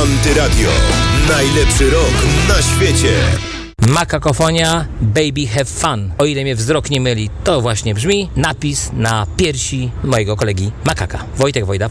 Antyradio. Najlepszy rok na świecie. Makakofonia, Baby Have Fun. O ile mnie wzrok nie myli, to właśnie brzmi napis na piersi mojego kolegi Makaka. Wojtek Wojda,